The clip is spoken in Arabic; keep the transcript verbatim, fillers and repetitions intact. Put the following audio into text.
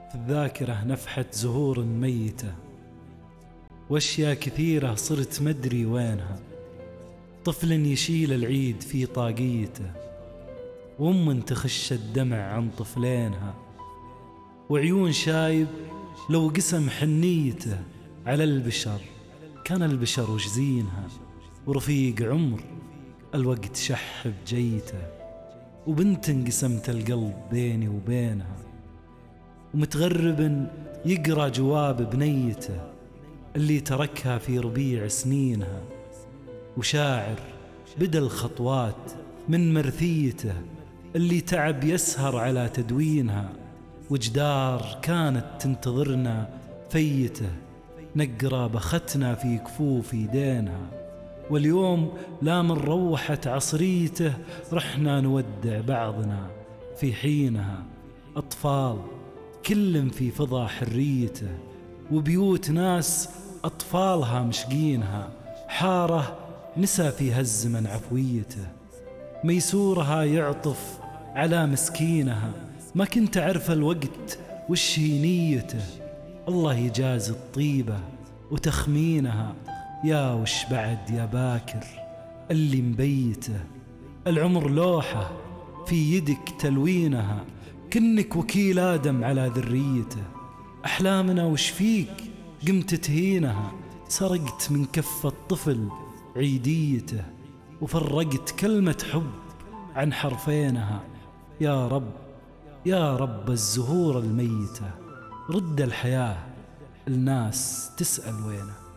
في الذاكرة نفحة زهور ميتة، واشياء كثيرة صرت مدري وينها. طفل يشيل العيد في طاقيته، وام تخش الدمع عن طفلينها، وعيون شايب لو قسم حنيته على البشر كان البشر وجزينها. ورفيق عمر الوقت شح بجيته، وبنت انقسمت القلب بيني وبينها. ومتغرب يقرأ جواب بنيته اللي تركها في ربيع سنينها. وشاعر بدأ الخطوات من مرثيته اللي تعب يسهر على تدوينها. وجدار كانت تنتظرنا فيته نقرأ بختنا في كفوف يدينها. واليوم لا من روحت عصريته رحنا نودع بعضنا في حينها. أطفال كل في فضا حريته، وبيوت ناس أطفالها مشقينها. حارة نسى في هالزمن عفويته، ميسورها يعطف على مسكينها. ما كنت أعرف الوقت وش هي نيته، الله يجازي الطيبة وتخمينها. يا وش بعد يا باكر اللي مبيته، العمر لوحة في يدك تلوينها. كنك وكيل آدم على ذريته، أحلامنا وش فيك قمت تهينها. سرقت من كف الطفل عيديته، وفرقت كلمة حب عن حرفينها. يا رب يا رب الزهور الميتة، رد الحياة الناس تسأل وينه.